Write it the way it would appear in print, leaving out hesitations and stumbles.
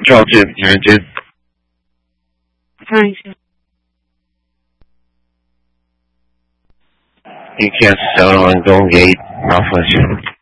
control tube. Unit 2. Hi, sir. UCAS 701 Golden Gate, Northwest.